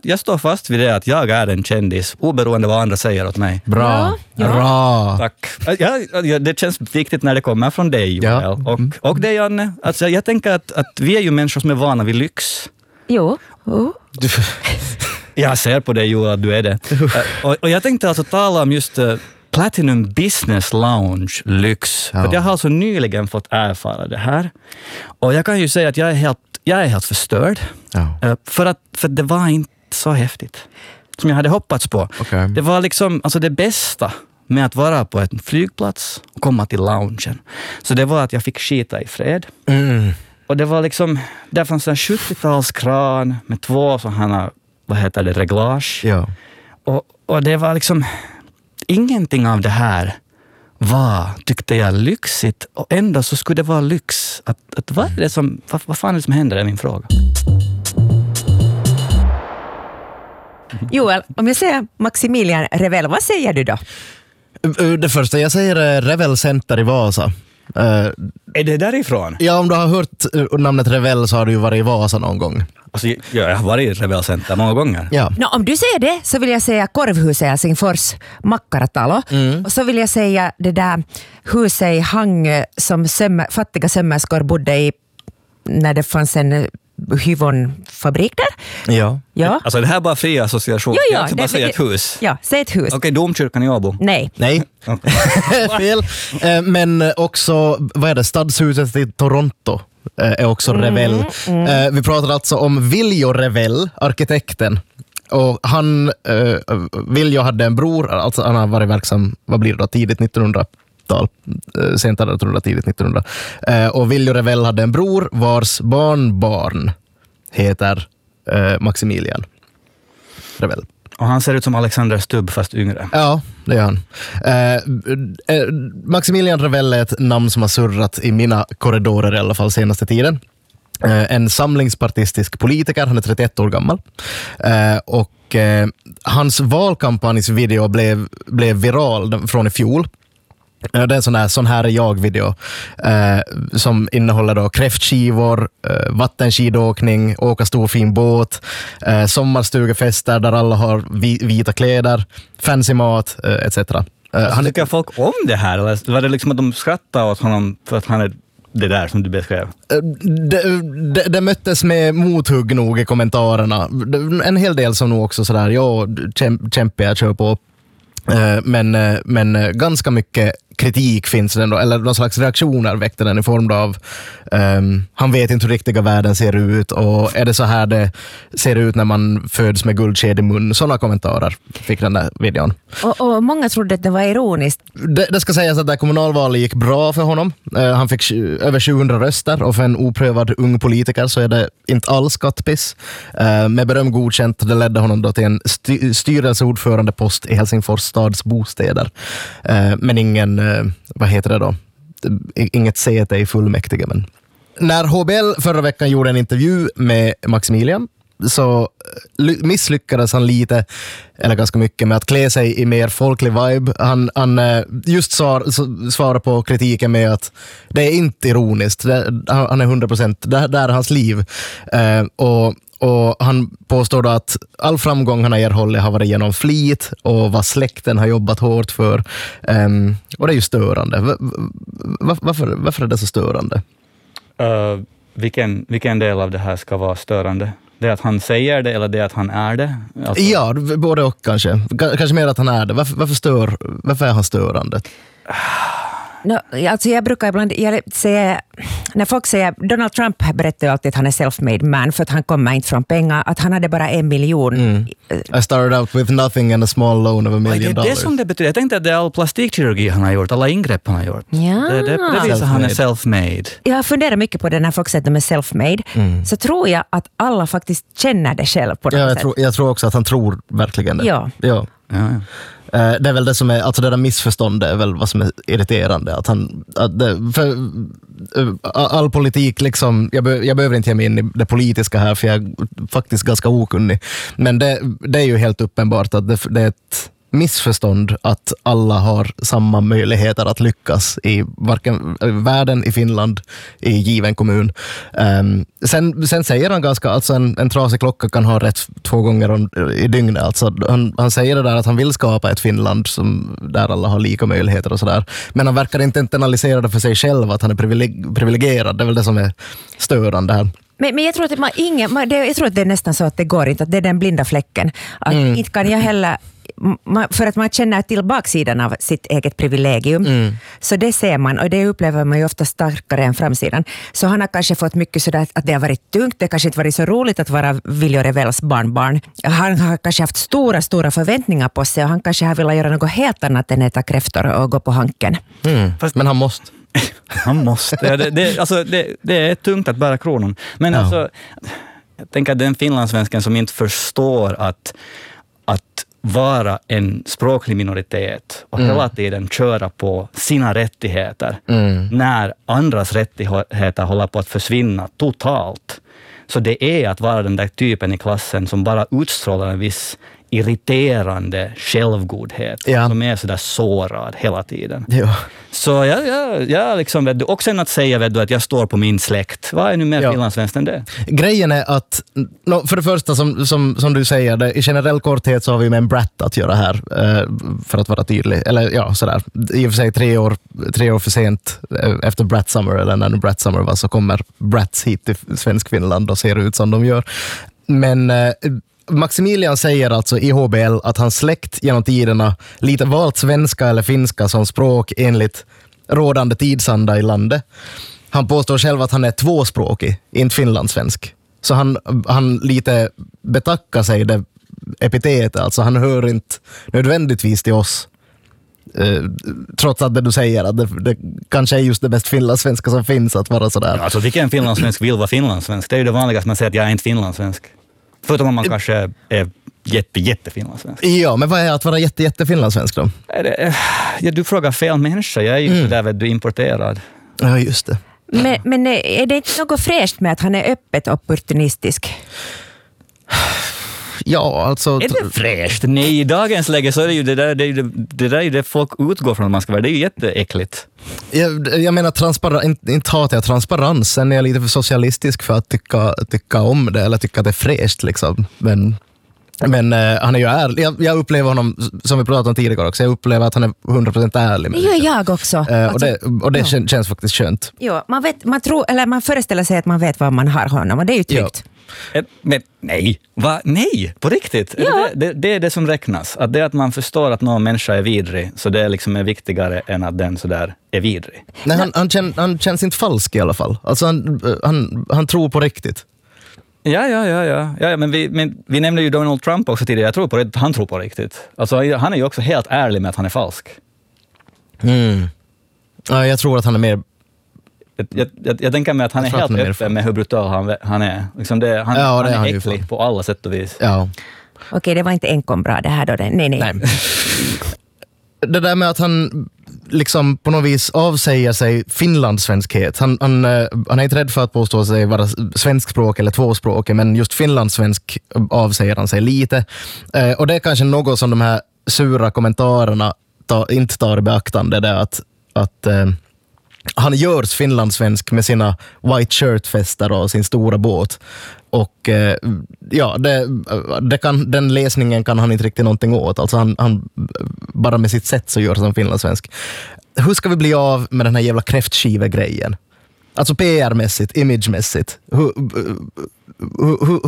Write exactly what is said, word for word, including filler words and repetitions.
jag står fast vid det att jag är en kändis, oberoende vad andra säger åt mig. Bra, ja. Bra. Tack. Ja, ja, det känns viktigt när det kommer från dig, Joel. Ja. Och, och det, Janne. Alltså, jag tänker att, att vi är ju människor som är vana vid lyx. Jo. Oh. Du, jag ser på dig, Joel, att du är det. och, och jag tänkte alltså tala om just uh, Platinum Business Lounge lyx. Ja. För jag har alltså nyligen fått erfara det här. Och jag kan ju säga att jag är helt, jag är helt förstörd. Ja. Uh, för, att, för det var inte så häftigt som jag hade hoppats på. Okay. Det var liksom alltså det bästa med att vara på en flygplats och komma till loungen. Så det var att jag fick skita i fred. Mm. Och det var liksom, där fanns en sjuttiotalskran med två sådana, vad heter det, reglage. Ja. Och, och det var liksom, ingenting av det här var, tyckte jag, lyxigt. Och ändå så skulle det vara lyx. Att, att vad, är det som, vad, vad fan är det som händer, är min fråga. Joel, om jag säger Maximilian Revell, vad säger du då? Det första jag säger är Revell Center i Vasa. Uh, är det därifrån? Ja, om du har hört namnet Revell så har du ju varit i Vasa någon gång. Alltså, ja, jag har varit i Revell Center många gånger. Ja. No, om du säger det så vill jag säga Korvhuset i Helsingfors, Makkaratalo. Mm. Och så vill jag säga det där huset i Hangö som söm- fattiga sömmerskor bodde i när det fanns en Hyvon-fabrik där. Ja. ja. Alltså det här är bara fri association. Jo, ja, jag ska bara det, säga ett hus. Ja, säg ett hus. Okej, okay, domkyrkan i Åbo. Nej. Nej. Fel. Men också, vad är det, stadshuset i Toronto är också mm, Revell. Mm. Vi pratar alltså om Viljo Revell, arkitekten. Och han, uh, Viljo hade en bror, alltså han har varit verksam, vad blir det då, tidigt nittonhundratal, uh, sent nittonhundra, tidigt nittonhundra. Uh, och Viljo Revell hade en bror vars barnbarn heter uh, Maximilian Revell. Och han ser ut som Alexander Stubb fast yngre. Ja, det är han. Eh, eh, Maximilian Revell är ett namn som har surrat i mina korridorer i alla fall senaste tiden. Eh, en samlingspartistisk politiker, han är trettioett år gammal. Eh, och eh, hans valkampanjsvideo blev, blev viral från i fjol. Det är en sån här, sån här är jag-video eh, som innehåller då kräftskivor, eh, vattenskidåkning, åka stor fin båt, eh, sommarstugefester där alla har vi, vita kläder, fancy mat, eh, et cetera. Eh, alltså, han tycker folk om det här? Eller var det liksom att de skrattade åt honom för att han är det där som du beskrev? Det, det, det möttes med mothugg nog i kommentarerna. En hel del som nog också sådär, ja, kämpe jag kör på. Men, men ganska mycket kritik finns det ändå, eller någon slags reaktioner väckte den i form av um, han vet inte hur riktiga världen ser ut och är det så här det ser ut när man föds med guldsked i mun. Sådana kommentarer fick den där videon. Och, och många trodde att det var ironiskt. Det, det ska sägas att det kommunalvalet gick bra för honom. Uh, han fick över tjugohundra röster och för en oprövad ung politiker så är det inte alls kattpiss. Uh, med beröm godkänt, det ledde honom då till en styr- styrelseordförande post i Helsingfors stads bostäder. Uh, men ingen vad heter det då? Inget säte i fullmäktige. Men när H B L förra veckan gjorde en intervju med Maximilian så misslyckades han lite, eller ganska mycket, med att klä sig i mer folklig vibe. Han, han just svar, svarar på kritiken med att det är inte ironiskt. Det, han är hundra procent. Det, det är hans liv. Eh, och Och han påstår då att all framgång han har erhållit har varit genom flit och vad släkten har jobbat hårt för. Um, och det är ju störande. V- v- varför, varför är det så störande? Uh, vilken, vilken del av det här ska vara störande? Det är att han säger det eller det är att han är det? Alltså... Ja, både och kanske. K- kanske mer att han är det. Varför, varför, stör, varför är han störande? No, alltså jag brukar ibland jag säga, när folk säger, Donald Trump berättar ju alltid att han är self-made man för att han kommer inte från pengar, att han hade bara en miljon. Mm. I started out with nothing and a small loan of a million dollars. Det är det som det betyder. Jag tänkte att det är all plastikkirurgi han har gjort, alla ingrepp han har gjort. Ja. Det, det, det visar han är self-made. Jag funderar mycket på det när folk säger att de är self-made. Mm. Så tror jag att alla faktiskt känner det själv på något ja, jag sätt. Tror, jag tror också att han tror verkligen det. Ja. Ja. Ja, ja. Det är väl det som är, alltså det där missförståndet är väl vad som är irriterande. Att han, att det, för all politik liksom, jag, be, jag behöver inte ge mig in i det politiska här för jag är faktiskt ganska okunnig. Men det, det är ju helt uppenbart att det, det är ett missförstånd att alla har samma möjligheter att lyckas i varken världen, i Finland, i given kommun. Um, sen, sen säger han ganska, alltså en, en trasig klocka kan ha rätt två gånger om, i dygnet. Alltså han, han säger det där att han vill skapa ett Finland som, där alla har lika möjligheter och sådär. Men han verkar inte internalisera det för sig själv, att han är privileg, privilegierad. Det är väl det som är störande här. Men, men jag, tror att man, ingen, man, det, jag tror att det är nästan så att det går inte, att det är den blinda fläcken. Att mm. inte kan jag heller, man, för att man känner till baksidan av sitt eget privilegium. Mm. Så det ser man, och det upplever man ju ofta starkare än framsidan. Så han har kanske fått mycket sådär att det har varit tungt, det har kanske inte varit så roligt att vara Viljo Revells barnbarn. Han har kanske haft stora, stora förväntningar på sig, och han kanske har velat göra något helt annat än äta kräftor och gå på hanken. Mm. Fast, men han måste. Han måste. Ja, det, det, alltså, det, det är tungt att bära kronan. Men ja. alltså, jag tänker att den finlandssvensken som inte förstår att, att vara en språklig minoritet och mm. hela tiden köra på sina rättigheter mm. när andras rättigheter håller på att försvinna totalt. Så det är att vara den där typen i klassen som bara utstrålar en viss irriterande självgodhet ja. som är sådär sårad hela tiden. Ja. Så jag, jag, jag liksom, vet du, och sen att säga vet du, att jag står på min släkt. Vad är nu mer ja. finlandssvenskt än det? Grejen är att, no, för det första som, som, som du säger, det, i generell korthet så har vi med en brat att göra här, eh, för att vara tydlig. Eller ja, sådär. I och för sig tre år, tre år för sent efter Brat Summer, eller när Brat Summer var, så kommer brats hit till svensk Finland och ser ut som de gör. Men eh, Maximilian säger alltså i H B L att hans släkt genom tiderna lite valt svenska eller finska som språk enligt rådande tidsanda i landet. Han påstår själv att han är tvåspråkig, inte finlandssvensk. Så han, han lite betackar sig det epitetet, alltså han hör inte nödvändigtvis till oss. Eh, trots att det du säger att det, det kanske är just det bäst finlandssvenska som finns att vara sådär. Ja, alltså vilken finlandssvensk vill vara finlandssvensk? Det är ju det vanligaste man säger, att jag är inte finlandssvensk. Förutom om man kanske är jätte, jätte finlandssvensk. Ja, men vad är att vara jätte, jätte finlandssvensk då? Det, ja, du frågar fel människa. Jag är ju mm. där vet du importerad. Ja, just det. Men, men är det inte något fräscht med att han är öppet opportunistisk? Ja, alltså... Är det fräscht? Nej, i dagens läge så är det ju det där det, är det, det där är det folk utgår från att man ska vara. Det är ju jätteäckligt. Jag, jag menar, transpar- inte, inte hatar jag transparens. Sen är jag lite för socialistisk för att tycka, tycka om det eller tycka att det är fräscht liksom. Men, men uh, han är ju ärlig. Jag, jag upplever honom, som vi pratade om tidigare också, jag upplever att han är hundra procent ärlig. Det gör jag också. Uh, alltså, och det, och det ja. kän, känns faktiskt skönt. Ja, man, vet, man, tror, eller man föreställer sig att man vet vad man har honom, och det är ju tryggt. Ja. Men nej, va? Nej, på riktigt. Ja. Det, det, det är det som räknas. Att det är att man förstår att någon människa är vidrig, så det liksom är viktigare än att den så där är vidrig. Nej, han, han, känns, han känns inte falsk i alla fall. Alltså han, han, han tror på riktigt. Ja, ja, ja, ja. ja men, vi, men vi nämnde ju Donald Trump också tidigare. Jag tror på det, han tror på riktigt. Alltså, han är ju också helt ärlig med att han är falsk. Mm. Ja, jag tror att han är mer... Jag, jag, jag tänker mig att han är helt är öppen med hur brutal han, han är. Liksom det, han, ja, han det är han äcklig på alla sätt och vis. Ja. Okej, det var inte enkom bra det här då. Nej, nej. nej. Det där med att han liksom på något vis avsäger sig finlandssvenskhet. Han, han, han är inte rädd för att påstå sig vara svenskspråk eller tvåspråkig, men just finlandssvensk avsäger han sig lite. Eh, och det är kanske något som de här sura kommentarerna ta, inte tar i beaktande. Det är att, att eh, han görs finlandssvensk med sina white shirt-fester och sin stora båt. Och eh, ja, det, det kan, den läsningen kan han inte riktigt någonting åt. Alltså han, han bara med sitt sätt så gör han finlandssvensk. Hur ska vi bli av med den här jävla kräftskive-grejen? Alltså P R-mässigt, image-mässigt. Hur, hur, hur,